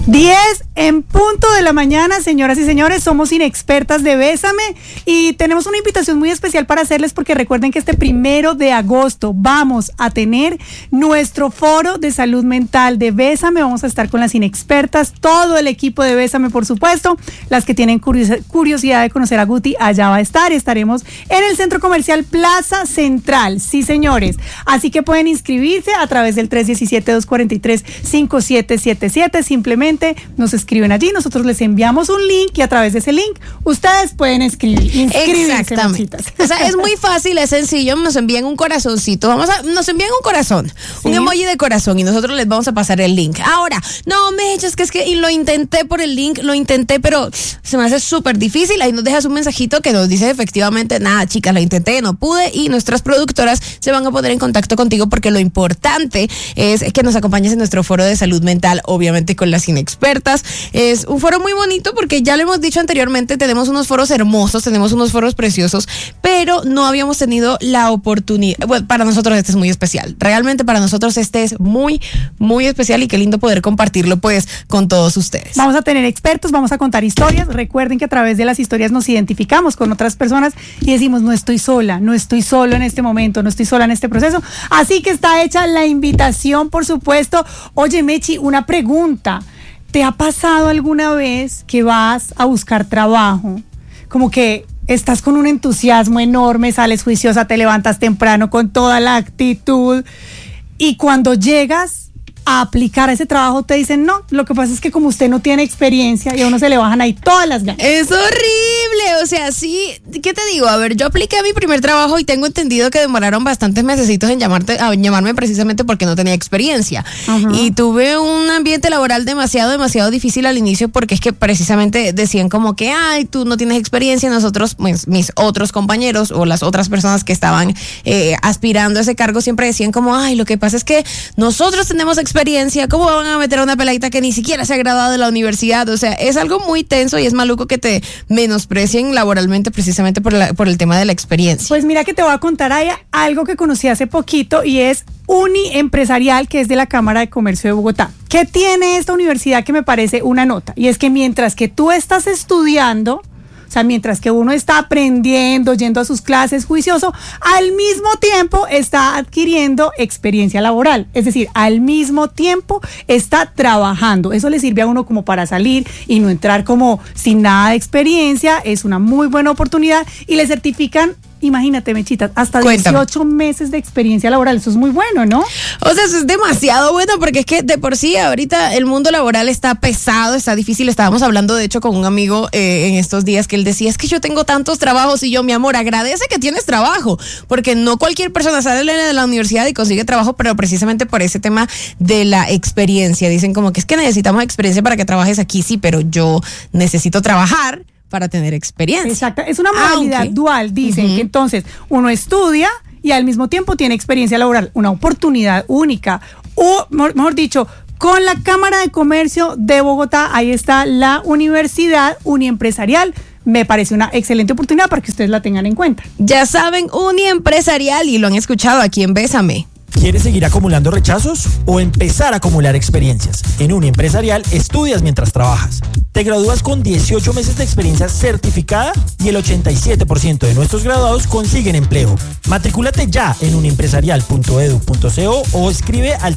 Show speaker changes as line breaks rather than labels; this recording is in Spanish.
10 en punto de la mañana, señoras y señores, somos Inexpertas de Bésame y tenemos una invitación muy especial para hacerles porque recuerden que este 1 de agosto vamos a tener nuestro foro de salud mental de Bésame. Vamos a estar con las inexpertas, todo el equipo de Bésame, por supuesto. Las que tienen curiosidad de conocer a Guti, allá va a estar. Estaremos en el Centro Comercial Plaza Central, sí señores. Así que pueden inscribirse a través del 317-243-5777. Simplemente nos escriben allí, nosotros les enviamos un link y a través de ese link ustedes pueden inscribirse.
Exactamente. O sea, es muy fácil, es sencillo, nos envían un corazoncito, nos envían un corazón, un emoji de corazón y nosotros les vamos a pasar el link. Ahora, no, Mecha, es que y lo intenté por el link, pero se me hace súper difícil. Ahí nos dejas un mensajito que nos dice efectivamente, nada, chicas, lo intenté, no pude, y nuestras productoras se van a poner en contacto contigo porque lo importante es que nos acompañes en nuestro foro de salud mental, obviamente con las inexpertas. Es un foro muy bonito porque ya lo hemos dicho anteriormente, tenemos unos foros hermosos, tenemos unos foros preciosos, pero no habíamos tenido la oportunidad. Bueno, para nosotros este es muy especial, realmente para nosotros este es muy, muy especial y qué lindo poder compartirlo pues con todos ustedes.
Vamos a tener expertos, vamos a contar historias. Recuerden que a través de las historias nos identificamos con otras personas y decimos, no estoy sola, no estoy solo en este momento, no estoy sola en este proceso. Así que está hecha la invitación, por supuesto. Oye, Mechi, una pregunta. ¿Te ha pasado alguna vez que vas a buscar trabajo? Como que estás con un entusiasmo enorme, sales juiciosa, te levantas temprano con toda la actitud y cuando llegas a aplicar ese trabajo te dicen, no, lo que pasa es que como usted no tiene experiencia y a uno se le bajan ahí todas las ganas.
Es horrible, o sea, sí, ¿qué te digo? A ver, yo apliqué a mi primer trabajo y tengo entendido que demoraron bastantes mesecitos en llamarme precisamente porque no tenía experiencia. Uh-huh. Y tuve un ambiente laboral demasiado difícil al inicio porque es que precisamente decían como que, ay, tú no tienes experiencia. Nosotros, pues, mis otros compañeros o las otras personas que estaban aspirando a ese cargo siempre decían como, ay, lo que pasa es que nosotros tenemos experiencia, ¿cómo van a meter a una peladita que ni siquiera se ha graduado de la universidad? O sea, es algo muy tenso y es maluco que te menosprecien laboralmente precisamente por el tema de la experiencia.
Pues mira que te voy a contar algo que conocí hace poquito y es Uni Empresarial, que es de la Cámara de Comercio de Bogotá. ¿Qué tiene esta universidad que me parece una nota? Y es que mientras que tú estás estudiando, o sea, mientras que uno está aprendiendo, yendo a sus clases juicioso, al mismo tiempo está adquiriendo experiencia laboral. Es decir, al mismo tiempo está trabajando. Eso le sirve a uno como para salir y no entrar como sin nada de experiencia. Es una muy buena oportunidad y le certifican, imagínate, Mechita, hasta 18 meses de experiencia laboral. Eso es muy bueno, ¿no?
O sea, eso es demasiado bueno porque es que de por sí ahorita el mundo laboral está pesado, está difícil. Estábamos hablando de hecho con un amigo en estos días que él decía, es que yo tengo tantos trabajos y yo, mi amor, agradece que tienes trabajo porque no cualquier persona sale de la universidad y consigue trabajo, pero precisamente por ese tema de la experiencia. Dicen como que es que necesitamos experiencia para que trabajes aquí, sí, pero yo necesito trabajar para tener experiencia.
Exacto, es una modalidad dual, dicen que entonces uno estudia y al mismo tiempo tiene experiencia laboral, una oportunidad única, o mejor dicho, con la Cámara de Comercio de Bogotá, ahí está la Universidad Uniempresarial. Me parece una excelente oportunidad para que ustedes la tengan en cuenta.
Ya saben, Uniempresarial, y lo han escuchado aquí en Bésame.
¿Quieres seguir acumulando rechazos o empezar a acumular experiencias? En Uniempresarial estudias mientras trabajas. Te gradúas con 18 meses de experiencia certificada y el 87% de nuestros graduados consiguen empleo. Matricúlate ya en uniempresarial.edu.co o escribe al